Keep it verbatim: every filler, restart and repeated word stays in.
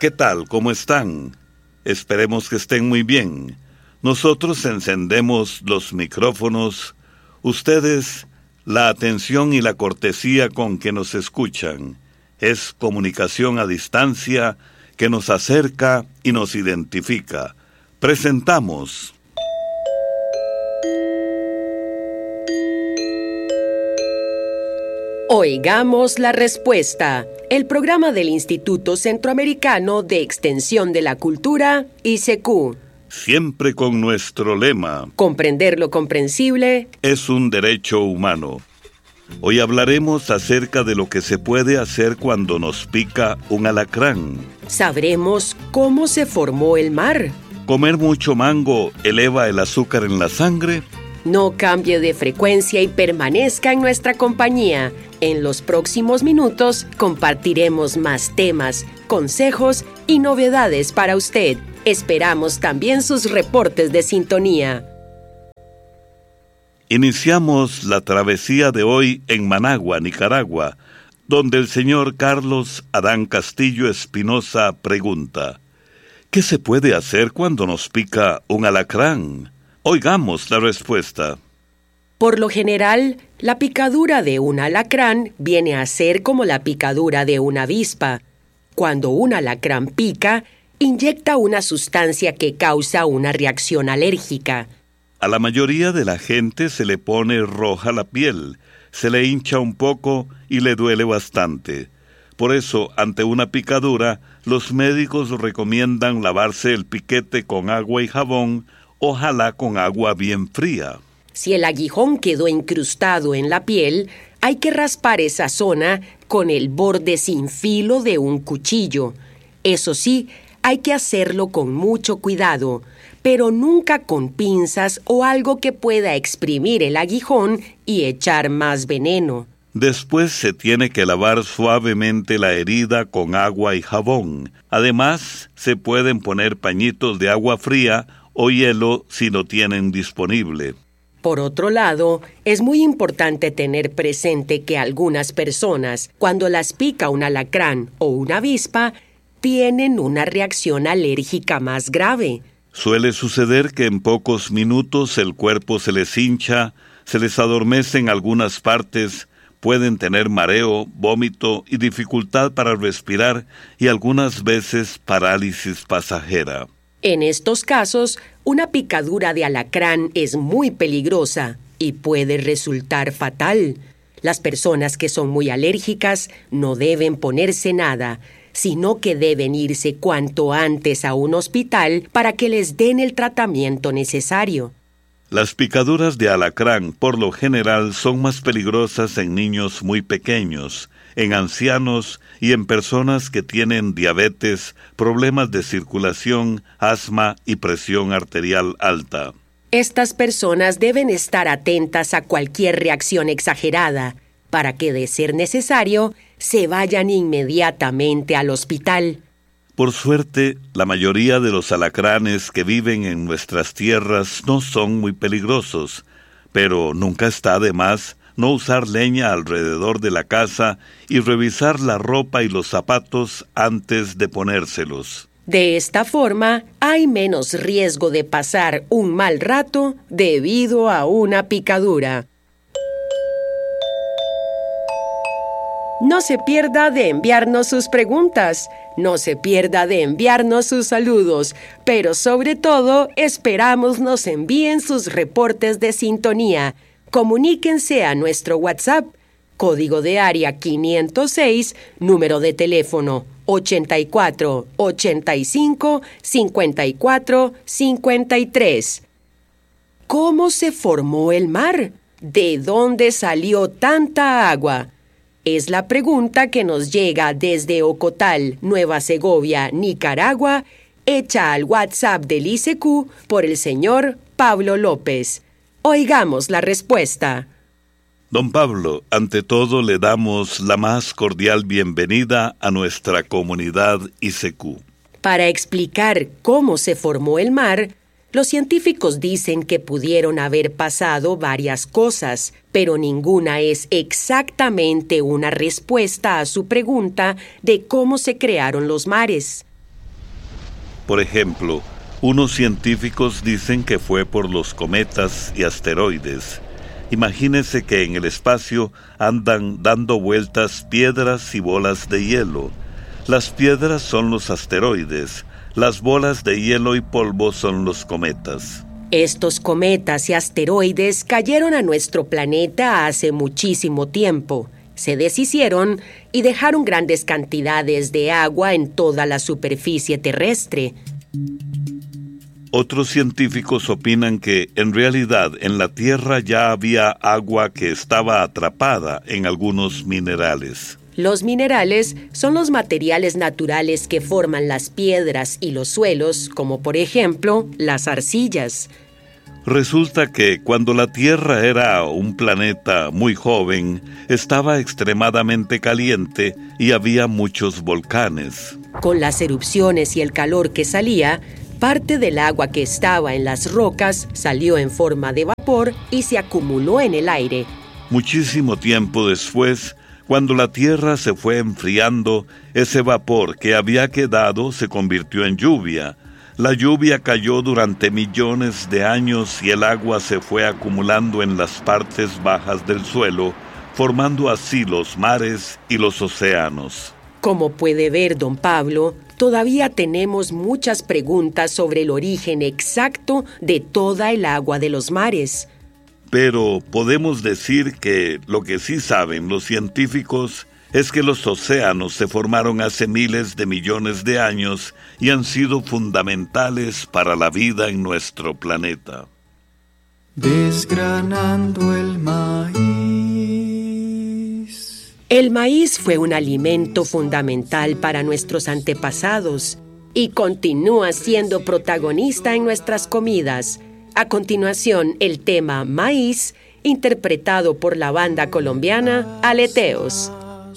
¿Qué tal? ¿Cómo están? Esperemos que estén muy bien. Nosotros encendemos los micrófonos, ustedes la atención y la cortesía con que nos escuchan. Es comunicación a distancia que nos acerca y nos identifica. Presentamos Oigamos la Respuesta, el programa del Instituto Centroamericano de Extensión de la Cultura, I C Q. Siempre con nuestro lema: comprender lo comprensible es un derecho humano. Hoy hablaremos acerca de lo que se puede hacer cuando nos pica un alacrán. Sabremos cómo se formó el mar. ¿Comer mucho mango eleva el azúcar en la sangre? No cambie de frecuencia y permanezca en nuestra compañía. En los próximos minutos compartiremos más temas, consejos y novedades para usted. Esperamos también sus reportes de sintonía. Iniciamos la travesía de hoy en Managua, Nicaragua, donde el señor Carlos Adán Castillo Espinosa pregunta: ¿qué se puede hacer cuando nos pica un alacrán? Oigamos la respuesta. Por lo general, la picadura de un alacrán viene a ser como la picadura de una avispa. Cuando un alacrán pica, inyecta una sustancia que causa una reacción alérgica. A la mayoría de la gente se le pone roja la piel, se le hincha un poco y le duele bastante. Por eso, ante una picadura, los médicos recomiendan lavarse el piquete con agua y jabón, ojalá con agua bien fría. Si el aguijón quedó incrustado en la piel, hay que raspar esa zona con el borde sin filo de un cuchillo. Eso sí, hay que hacerlo con mucho cuidado, pero nunca con pinzas o algo que pueda exprimir el aguijón y echar más veneno. Después se tiene que lavar suavemente la herida con agua y jabón. Además, se pueden poner pañitos de agua fría o hielo si lo tienen disponible. Por otro lado, es muy importante tener presente que algunas personas, cuando las pica un alacrán o una avispa, tienen una reacción alérgica más grave. Suele suceder que en pocos minutos el cuerpo se les hincha, se les adormece en algunas partes, pueden tener mareo, vómito y dificultad para respirar y algunas veces parálisis pasajera. En estos casos, una picadura de alacrán es muy peligrosa y puede resultar fatal. Las personas que son muy alérgicas no deben ponerse nada, sino que deben irse cuanto antes a un hospital para que les den el tratamiento necesario. Las picaduras de alacrán, por lo general, son más peligrosas en niños muy pequeños, en ancianos y en personas que tienen diabetes, problemas de circulación, asma y presión arterial alta. Estas personas deben estar atentas a cualquier reacción exagerada, para que, de ser necesario, se vayan inmediatamente al hospital. Por suerte, la mayoría de los alacranes que viven en nuestras tierras no son muy peligrosos, pero nunca está de más no usar leña alrededor de la casa y revisar la ropa y los zapatos antes de ponérselos. De esta forma, hay menos riesgo de pasar un mal rato debido a una picadura. No se pierda de enviarnos sus preguntas, no se pierda de enviarnos sus saludos, pero sobre todo esperamos nos envíen sus reportes de sintonía. Comuníquense a nuestro WhatsApp, código de área quinientos seis, número de teléfono ochenta y cuatro, ochenta y cinco, cincuenta y cuatro, cincuenta y tres. ¿Cómo se formó el mar? ¿De dónde salió tanta agua? Es la pregunta que nos llega desde Ocotal, Nueva Segovia, Nicaragua, hecha al WhatsApp del I C Q por el señor Pablo López. Oigamos la respuesta. Don Pablo, ante todo le damos la más cordial bienvenida a nuestra comunidad I C Q. Para explicar cómo se formó el mar, los científicos dicen que pudieron haber pasado varias cosas, pero ninguna es exactamente una respuesta a su pregunta de cómo se crearon los mares. Por ejemplo, unos científicos dicen que fue por los cometas y asteroides. Imagínese que en el espacio andan dando vueltas piedras y bolas de hielo. Las piedras son los asteroides, las bolas de hielo y polvo son los cometas. Estos cometas y asteroides cayeron a nuestro planeta hace muchísimo tiempo. Se deshicieron y dejaron grandes cantidades de agua en toda la superficie terrestre. Otros científicos opinan que, en realidad, en la Tierra ya había agua que estaba atrapada en algunos minerales. Los minerales son los materiales naturales que forman las piedras y los suelos, como por ejemplo, las arcillas. Resulta que cuando la Tierra era un planeta muy joven, estaba extremadamente caliente y había muchos volcanes. Con las erupciones y el calor que salía, parte del agua que estaba en las rocas salió en forma de vapor y se acumuló en el aire. Muchísimo tiempo después, cuando la Tierra se fue enfriando, ese vapor que había quedado se convirtió en lluvia. La lluvia cayó durante millones de años y el agua se fue acumulando en las partes bajas del suelo, formando así los mares y los océanos. Como puede ver, don Pablo, todavía tenemos muchas preguntas sobre el origen exacto de toda el agua de los mares. Pero podemos decir que lo que sí saben los científicos es que los océanos se formaron hace miles de millones de años y han sido fundamentales para la vida en nuestro planeta. Desgranando el maíz. El maíz fue un alimento fundamental para nuestros antepasados y continúa siendo protagonista en nuestras comidas. A continuación, el tema Maíz, interpretado por la banda colombiana Aleteos.